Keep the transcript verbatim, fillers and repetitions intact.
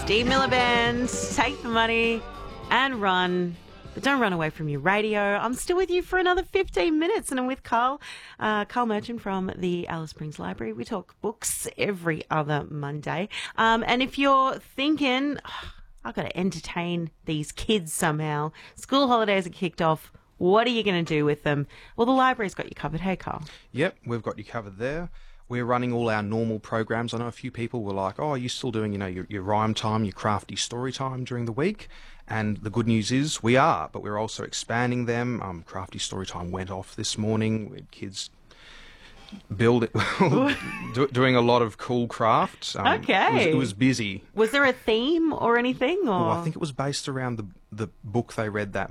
Steve Miller Band, take the money and run. But don't run away from your radio. I'm still with you for another fifteen minutes, and I'm with Carl, uh, Carl Merchant from the Alice Springs Library. We talk books every other Monday. Um, and if you're thinking, oh, I've got to entertain these kids somehow, school holidays are kicked off, what are you going to do with them? Well, the library's got you covered. Hey, Carl. Yep, we've got you covered there. We're running all our normal programs. I know a few people were like, oh, are you still doing, you know, your, your rhyme time, your crafty story time during the week? And the good news is we are, but we're also expanding them. Um, crafty story time went off this morning with kids build do, doing a lot of cool crafts. Um, okay. It was, it was busy. Was there a theme or anything? Or Well, I think it was based around the, the book they read that